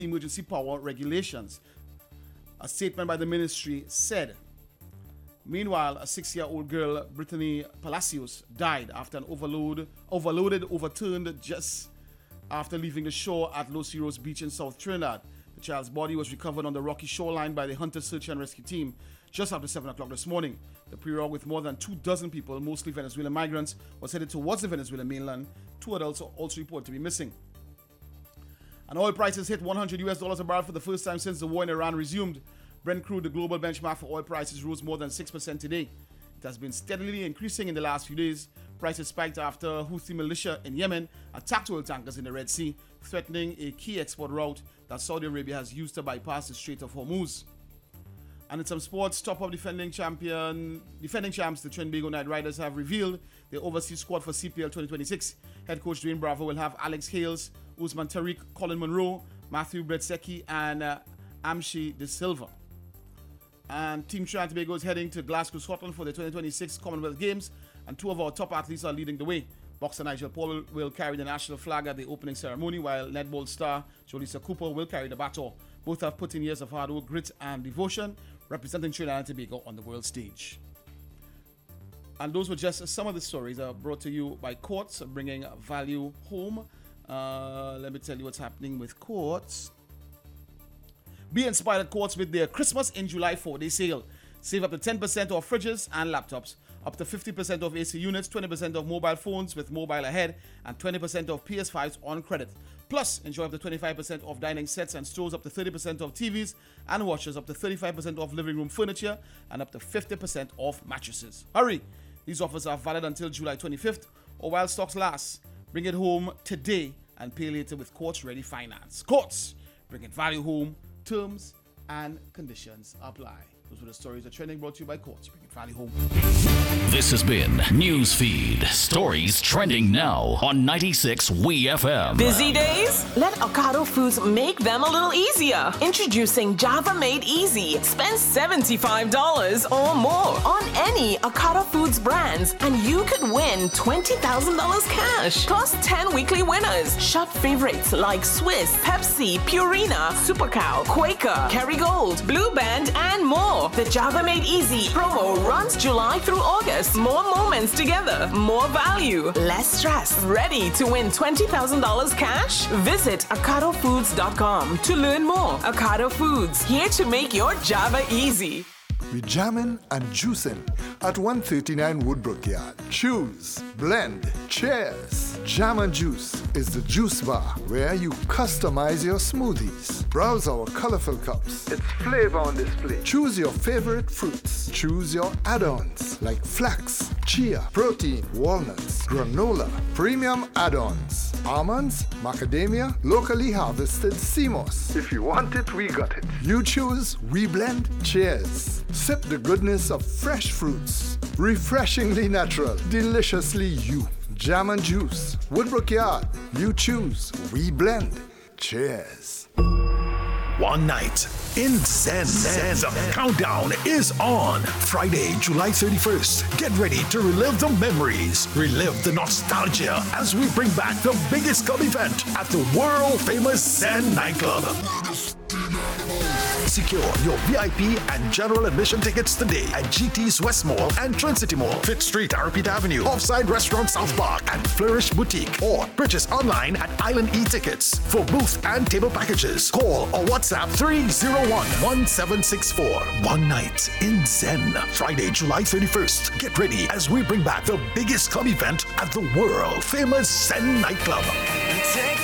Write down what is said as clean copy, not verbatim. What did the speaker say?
emergency power regulations. A statement by the ministry said. Meanwhile, a 6-year-old girl, Brittany Palacios, died after an overloaded overturned just after leaving the shore at Los Heroes Beach in South Trinidad. The child's body was recovered on the rocky shoreline by the Hunter Search and Rescue Team just after 7 o'clock this morning. The pirogue with more than 24 people, mostly Venezuelan migrants, was headed towards the Venezuelan mainland. 2 adults are also reported to be missing. And oil prices hit $100 a barrel for the first time since the war in Iran resumed. Brent crude, the global benchmark for oil prices, rose more than 6% today. It has been steadily increasing in the last few days. Prices spiked after Houthi militia in Yemen attacked oil tankers in the Red Sea, threatening a key export route that Saudi Arabia has used to bypass the Strait of Hormuz. And in some sports, top of defending champs, the Trinbago Knight Riders have revealed their overseas squad for CPL 2026. Head coach Dwayne Bravo will have Alex Hales, Usman Tariq, Colin Monroe, Matthew Bretsecki, and Amshi De Silva. And Team Trinidad and Tobago is heading to Glasgow, Scotland for the 2026 Commonwealth Games, and 2 of our top athletes are leading the way. Boxer Nigel Paul will carry the national flag at the opening ceremony, while netball star Jolisa Cooper will carry the baton. Both have put in years of hard work, grit, and devotion, representing Trinidad and Tobago on the world stage. And those were just some of the stories brought to you by Courts, bringing value home. Let me tell you what's happening with Courts. Be inspired at Courts with their Christmas in July 4-day sale. Save up to 10% off fridges and laptops, up to 50% off AC units, 20% off mobile phones with mobile ahead, and 20% off PS5s on credit. Plus, enjoy up to 25% off dining sets and stores, up to 30% off TVs and watches, up to 35% off living room furniture, and up to 50% off mattresses. Hurry! These offers are valid until July 25th or while stocks last. Bring it home today and pay later with Courts Ready Finance. Courts, bring it value home. Terms and conditions apply. Those were the stories that trending, brought to you by Courts. Bring it value home. This has been Newsfeed. Stories trending now on 96 WeFM. Busy days? Let Ocado Foods make them a little easier. Introducing Java Made Easy. Spend $75 or more on any Ocado Foods brands, and you could win $20,000 cash. Plus 10 weekly winners. Shop favorites like Swiss, Pepsi, Purina, Super Cow, Quaker, Kerrygold, Blue Band, and more. The Java Made Easy promo runs July through August. More moments together, more value, less stress. Ready to win $20,000 cash? Visit OcadoFoods.com to learn more. Ocado Foods, here to make your Java easy. We jamming and juicing at 139 Woodbrook Yard. Choose, blend, cheers. Jam and Juice is the juice bar where you customize your smoothies. Browse our colorful cups. It's flavor on display. Choose your favorite fruits. Choose your add-ons like flax, chia, protein, walnuts, granola, premium add-ons, almonds, macadamia, locally harvested CMOS. If you want it, we got it. You choose, we blend, cheers. Sip the goodness of fresh fruits. Refreshingly natural, deliciously you. Jam and Juice, Woodbrook Yard. You choose, we blend. Cheers. One night in Zen. The countdown is on. Friday, July 31st. Get ready to relive the memories, relive the nostalgia as we bring back the biggest club event at the world-famous Zen nightclub. Secure your VIP and general admission tickets today at GT's West Mall and Trincity Mall, Fifth Street, Arapita Avenue, Offside Restaurant South Park, and Flourish Boutique. Or purchase online at Island E-Tickets. For booth and table packages, call or WhatsApp 301-1764. One night in Zen. Friday, July 31st. Get ready as we bring back the biggest club event at the world-famous Zen nightclub.